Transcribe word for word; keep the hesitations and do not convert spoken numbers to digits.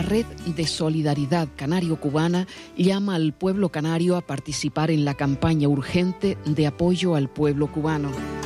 Red de Solidaridad Canario-Cubana llama al pueblo canario a participar en la campaña urgente de apoyo al pueblo cubano.